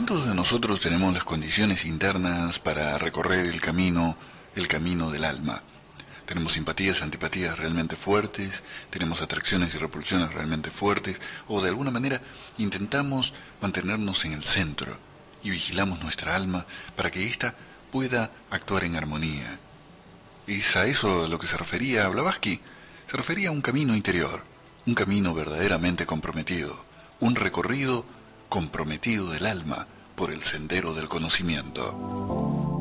¿Cuántos de nosotros tenemos las condiciones internas para recorrer el camino del alma? Tenemos simpatías, antipatías realmente fuertes, tenemos atracciones y repulsiones realmente fuertes, o de alguna manera intentamos mantenernos en el centro y vigilamos nuestra alma para que ésta pueda actuar en armonía. Es a eso a lo que se refería Blavatsky. Se refería a un camino interior, un camino verdaderamente comprometido, un recorrido comprometido del alma por el sendero del conocimiento.